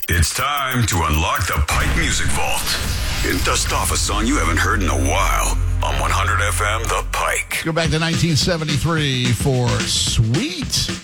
It's time to unlock the Pike Music Vault and dust off a song you haven't heard in a while on 100 FM The Pike. Go back to 1973 for Sweet